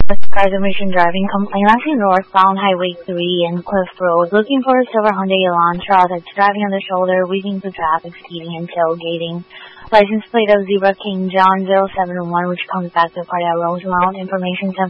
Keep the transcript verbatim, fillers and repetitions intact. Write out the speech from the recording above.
Cars emission driving complaint on northbound Highway three and Cliff Road, looking for a silver Hyundai Elantra that's driving on the shoulder, weaving through traffic, speeding and tailgating. License plate of Zebra King John zero seven one, which comes back to Cardell Rosemount. Information